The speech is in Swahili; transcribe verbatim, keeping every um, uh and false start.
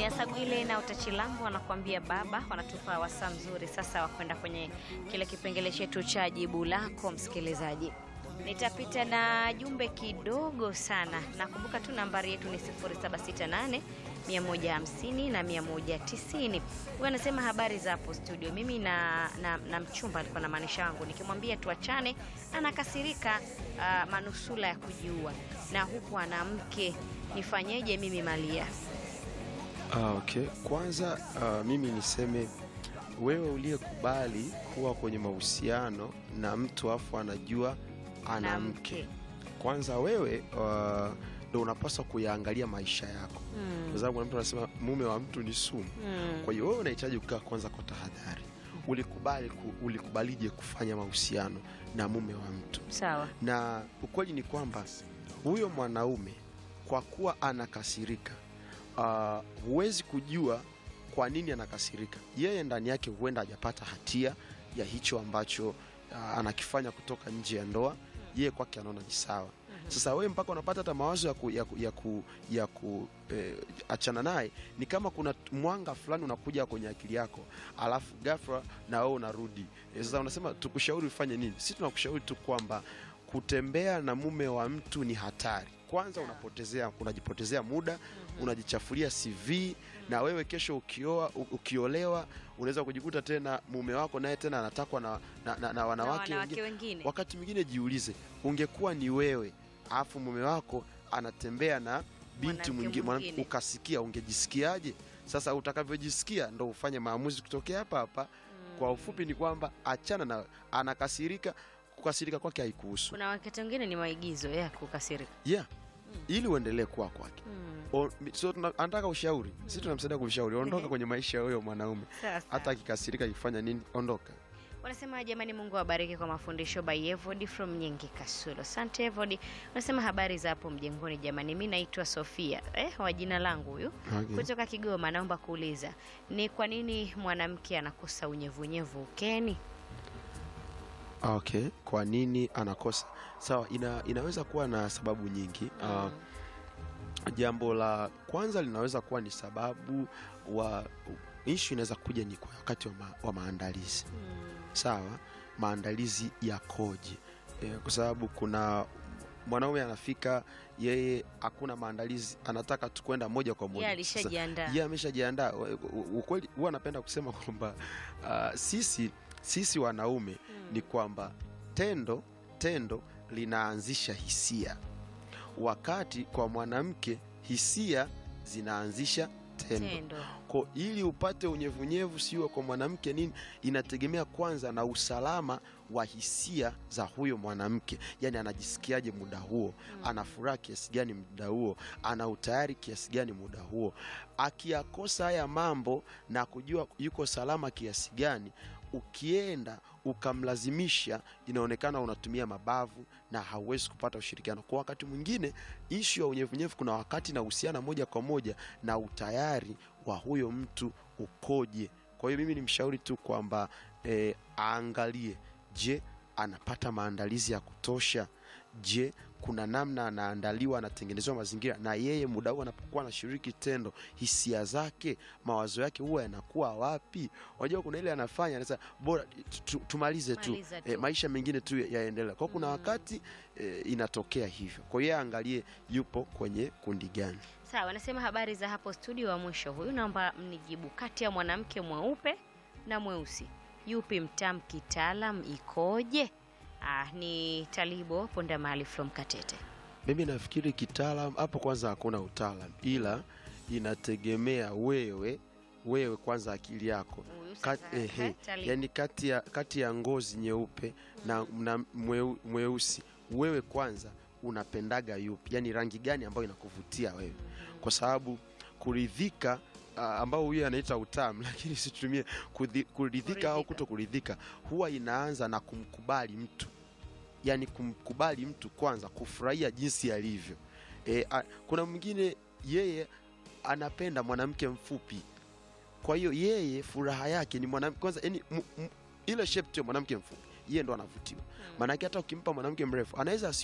Ni Asagwile na Utachilambo wanakuambia baba, wanatupa wasaa mzuri sasa wa kwenda kwenye kile kipengele chetu cha jibu lako msikilizaji. Nitapita na jumbe kidogo sana. Nakumbuka tu nambari yetu ni sifuri saba sita nane mia moja hamsini na mia moja tisini. Huyu anasema habari za hapo studio. Mimi na, na, na mchumba alikuwa na maanisha wangu. Nikimwambia tuachane anakasirika, uh, manusula ya kujiua. Na huku ana mke, nifanyeje mimi Malia? Ah, okay. Kwanza uh, mimi niseme wewe uliyekubali kuwa kwenye mahusiano na mtu afu anajua ana mke. Kwanza wewe uh, ndio unapaswa kuyaangalia maisha yako. Mm. Kwa sababu mtu anasema mume wa mtu ni sumu. Mm. Kwa hiyo wewe unahitaji kukaa kwanza kwa tahadhari. Ulikubali ku, ulikubalije kufanya mahusiano na mume wa mtu? Sawa. Na ukweli ni kwamba huyo mwanaume kwa kuwa anakasirika, uh, huwezi kujua kwa nini anakasirika. Yeye ndani yake huenda hajapata hatia ya hicho ambacho uh, anakifanya kutoka nje ya ndoa. Yeye kwake anaona ni sawa. Sasa wewe mpaka unapata hata mawazo ya ku, ya ku, ya ku, ya ku eh, achana naye, ni kama kuna mwanga fulani unakuja kwenye akili yako, alafu ghafla na wewe unarudi. E, sasa unasema tukushauri ufanye nini? Sisi tunakushauri tu kwamba kutembea na mume wa mtu ni hatari. Kwanza unapotezea, unajipotezea muda, unajichafulia C V, na wewe kesho ukioa, ukiolewa unaweza kujikuta tena mume wako naye tena anatakwa na, na, na, na wanawake wengine. wengine. Wakati mwingine jiulize, ungekuwa ni wewe alafu mume wako anatembea na binti mwingine, ukasikia, ungejisikiaje? Sasa utakavyojisikia ndo ufanye maamuzi kutokea hapa hapa. Mm. Kwa ufupi ni kwamba achana na anakasirika, kukasirika kwake haikuhusu. Kuna wakati mwingine ni maigizo ya kukasirika. Yeah. Mm. Ili uendelee kuwa kwake. Mm. So tunataka ushauri. Mm. Sisi tunamsaidia kumshauri, ondoka kwenye maisha ya huyo mwanaume. Hata akikasirika akifanya nini, ondoka. Wanasema jamani, Mungu awabariki kwa mafundisho by Evody from Nyenge Kasulo. Asante Evody. Wanasema habari za hapo mjengoni jamani. Mimi naitwa Sofia. Eh, wa jina langu huyu. Okay. Kutoka Kigoma, naomba kuuliza, ni kwa nini mwanamke anakosa unyevunyevu ukeni? Okay, kwa nini anakosa? Sawa, ina, inaweza kuwa na sababu nyingi. Mm. Uh, jambo la kwanza linaweza kuwa ni sababu wa issue inaweza kuja ni kwa wakati wa, ma, wa maandalizi. Mm. Sawa, maandalizi yakoje? E, kwa sababu kuna mwanaume anafika, yeye hakuna maandalizi, anataka tu kwenda moja kwa moja. Yeye alishajiandaa. Yeye ameshajiandaa. Ukweli huwa napenda kusema kwamba uh, sisi sisi wanaume, mm, ni kwamba tendo tendo linaanzisha hisia, wakati kwa mwanamke hisia zinaanzisha tendo. Tendo. Kwa ili upate unyevunyevu sio kwa mwanamke nini, inategemea kwanza na usalama wa hisia za huyo mwanamke. Yaani anajisikiaje muda huo, mm, anafuraha kiasi gani muda huo, ana utayari kiasi gani muda huo. Akiyakosa haya mambo na kujua yuko salama kiasi gani, ukienda ukamlazimisha, inaonekana unatumia mabavu na hauwezi kupata ushirikiano. Kwa wakati mwingine issue ya unyevunyevu kuna wakati na uhusiana moja kwa moja na utayari wa huyo mtu ukoje. Kwa hiyo mimi nimshauri tu kwamba eh, aangalie, je, anapata maandalizi ya kutosha? Je, kuna namna anaandaliwa, anatengenezwa mazingira, na yeye muda huo anapokuwa anashiriki tendo, hisia zake, mawazo yake huwa yanakuwa wapi? Unajua kuna ile anafanya anasema bora tumalize tu, tu. E, maisha mengine tu yaendelea. Kwa kuna wakati e, inatokea hivyo. Kwa hiyo angalie yupo kwenye kundi gani. Sawa, nasema habari za hapo studio. Wa mwisho huyu, naomba mnijibu, kati ya mwanamke mweupe na mweusi yupi mtamu kitaalam, ikoje? Ah, ni Talibo Ponda Mali from Katete. Mimi nafikiri kitaalam hapo kwanza hakuna utaalam, ila inategemea wewe wewe kwanza akili yako. Kat, eh, yani kati ya kati ya ngozi nyeupe, mm, na, na mweu, mweusi, wewe kwanza unapendaga yupi? Yani rangi gani ambayo inakuvutia wewe? Mm. Kwa sababu kuridhika, uh, ambao huyu anaita utamu, lakini situmie kuridhika au kutokuridhika, huwa inaanza na kumkubali mtu. Yani kumkubali mtu kwanza, kufurahia jinsi alivyo. E, a, kuna mwingine yeye anapenda mwanamke mfupi. Kwa hiyo yeye furaha yake ni mwanamke kwanza, yani ile shape tu ya mwanamke mfupi, yeye ndo anavutiwa. Maana yake hata ukimpa mwanamke mrefu anaweza